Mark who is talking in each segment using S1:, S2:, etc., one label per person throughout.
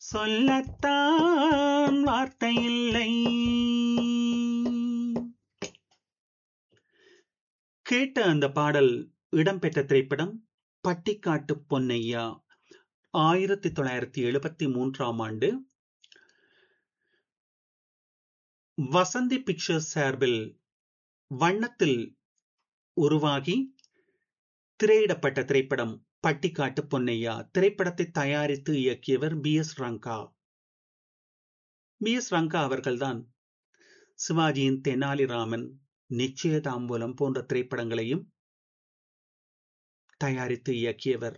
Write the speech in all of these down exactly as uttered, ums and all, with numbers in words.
S1: சொல்லத்தான் வார்த்தை இல்லை. கேட்ட அந்த பாடல் இடம்பெற்ற திரைப்படம் பட்டிக்காட்டு பொன்னையா. ஆயிரத்தி தொள்ளாயிரத்தி எழுபத்தி மூன்றாம் ஆண்டு வசந்தி பிக்சர்ஸ் சார்பில் வண்ணத்தில் உருவாகி திரையிடப்பட்ட திரைப்படம் பட்டிக்காட்டு பொன்னையா. திரைப்படத்தை தயாரித்து இயக்கியவர் B S Ranga. B S Ranga அவர்கள்தான் சிவாஜியின் தெனாலிராமன், நிச்சயதாம்பூலம் போன்ற திரைப்படங்களையும் தயாரித்து இயக்கியவர்.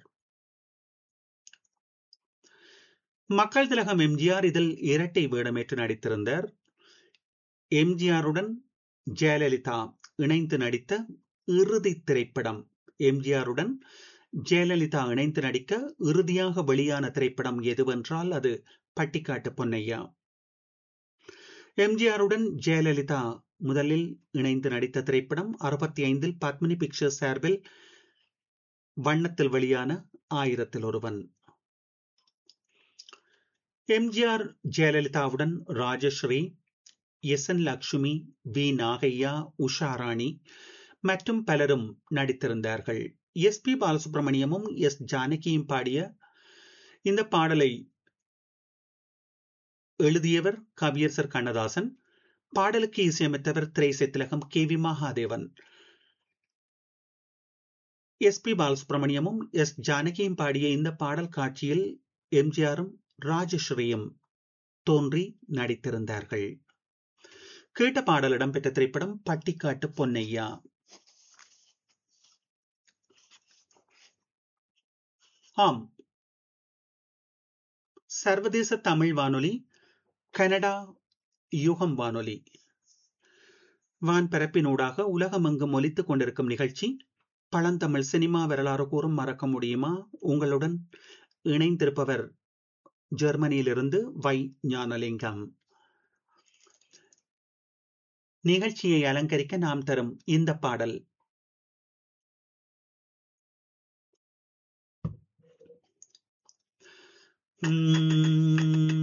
S1: மக்கள் திலகம் எம்ஜிஆர் இதில் இரட்டை வேடமேற்று நடித்திருந்தார். எம்ஜிஆருடன் ஜெயலலிதா இணைந்து நடித்த இறுதி திரைப்படம். எம்ஜிஆருடன் ஜெயலலிதா இணைந்து நடிக்க இறுதியாக வெளியான திரைப்படம் எதுவென்றால் அது பட்டிக்காட்டு பொன்னையா. எம்ஜிஆருடன் ஜெயலலிதா முதலில் இணைந்து நடித்த திரைப்படம் அறுபத்தி ஐந்தில் பத்மினி பிக்சர்ஸ் சார்பில் வண்ணத்தில் வெளியான ஆயிரத்தில் ஒருவன். MGR ஜெயலலிதாவுடன் Rajashree, S N Lakshmi, we Nagaiah, Usharani மற்றும் பலரும் நடித்திருந்தார்கள். எஸ் பி பாலசுப்ரமணியமும் எஸ் ஜானகியும் பாடிய இந்த பாடலை எழுதியவர் கவியரசர் கண்ணதாசன். பாடலுக்கு இசையமைத்தவர் திரைசை திலகம் K V Mahadevan. S B பாலசுப்ரமணியமும் S ஜானகியும் பாடிய இந்த பாடல் காட்சியில் எம்ஜிஆரும் ராஜஸ்ரீயும் தோன்றி நடித்திருந்தார்கள். கேட்ட பாடல் இடம்பெற்ற திரைப்படம் பட்டிக்காட்டு பொன்னையா. ஆம், சர்வதேச தமிழ் வானொலி, கனடா யுகம் வானொலி வான்பரப்பினூடாக உலகமெங்கும் ஒலித்துக் கொண்டிருக்கும் நிகழ்ச்சி பழந்தமிழ் சினிமா வரலாறு கூறும் மறக்க முடியுமா. உங்களுடன் இணைந்திருப்பவர் ஜெர்மனியிலிருந்து வை ஞானலிங்கம். நிகழ்ச்சியை அலங்கரிக்க நாம் தரும் இந்த பாடல் உம்